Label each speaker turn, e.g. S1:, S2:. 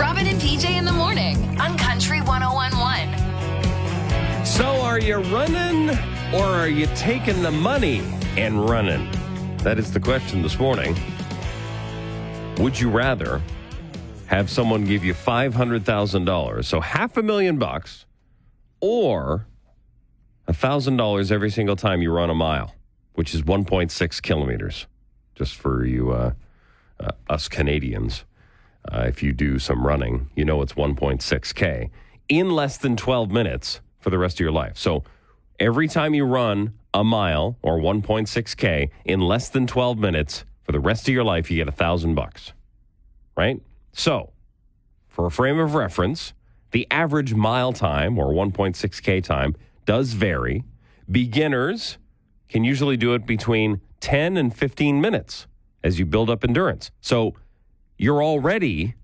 S1: Robin and PJ in the morning on Country 101.1.
S2: So are you running or are you taking the money and running? That is the question this morning. Would you rather have someone give you $500,000, so $500,000, or $1,000 every single time you run a mile, which is 1.6 kilometers, just for you us Canadians. If you do some running, you know it's 1.6K in less than 12 minutes for the rest of your life. So every time you run a mile or 1.6K in less than 12 minutes for the rest of your life, you get $1,000, right? So for a frame of reference, the average mile time or 1.6K time does vary. Beginners can usually do it between 10 and 15 minutes as you build up endurance. So you're already